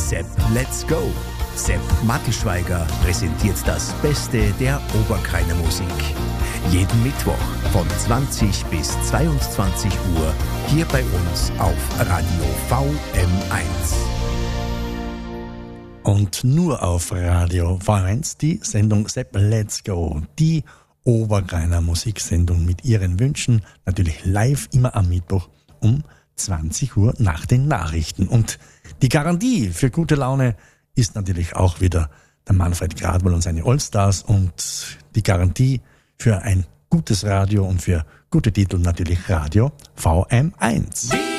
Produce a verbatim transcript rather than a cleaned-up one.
Sepp Let's Go. Sepp Mattischweiger präsentiert das Beste der Oberkreiner Musik. Jeden Mittwoch von zwanzig bis zweiundzwanzig Uhr hier bei uns auf Radio V M eins. Und nur auf Radio V M eins die Sendung Sepp Let's Go, die Oberkreiner Musiksendung mit ihren Wünschen, natürlich live immer am Mittwoch um zwanzig Uhr nach den Nachrichten. Und die Garantie für gute Laune ist natürlich auch wieder der Manfred Gradwohl und seine Allstars und die Garantie für ein gutes Radio und für gute Titel natürlich Radio V M eins.